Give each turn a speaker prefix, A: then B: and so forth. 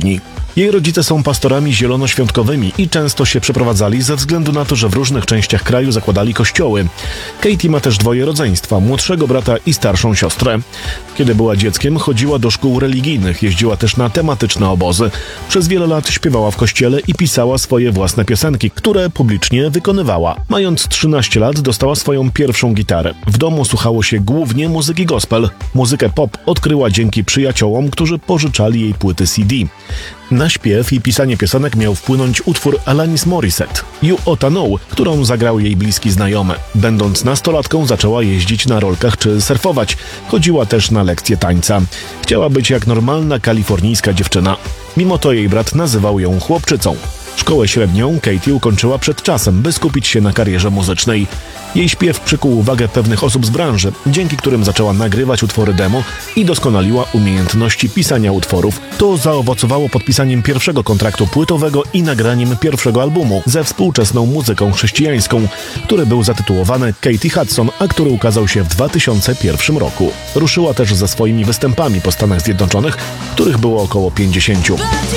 A: świątowni. Jej rodzice są pastorami zielonoświątkowymi i często się przeprowadzali ze względu na to, że w różnych częściach kraju zakładali kościoły. Katie ma też dwoje rodzeństwa, młodszego brata i starszą siostrę. Kiedy była dzieckiem, chodziła do szkół religijnych, jeździła też na tematyczne obozy. Przez wiele lat śpiewała w kościele i pisała swoje własne piosenki, które publicznie wykonywała. Mając 13 lat dostała swoją pierwszą gitarę. W domu słuchało się głównie muzyki gospel. Muzykę pop odkryła dzięki przyjaciołom, którzy pożyczali jej płyty CD. Na śpiew i pisanie piosenek miał wpłynąć utwór Alanis Morissette, You Oughta Know, którą zagrał jej bliski znajomy. Będąc nastolatką zaczęła jeździć na rolkach czy surfować. Chodziła też na lekcje tańca. Chciała być jak normalna kalifornijska dziewczyna. Mimo to jej brat nazywał ją chłopczycą. Szkołę średnią Katie ukończyła przed czasem, by skupić się na karierze muzycznej. Jej śpiew przykuł uwagę pewnych osób z branży, dzięki którym zaczęła nagrywać utwory demo i doskonaliła umiejętności pisania utworów. To zaowocowało podpisaniem pierwszego kontraktu płytowego i nagraniem pierwszego albumu ze współczesną muzyką chrześcijańską, który był zatytułowany Katie Hudson, a który ukazał się w 2001 roku. Ruszyła też ze swoimi występami po Stanach Zjednoczonych, których było około 50.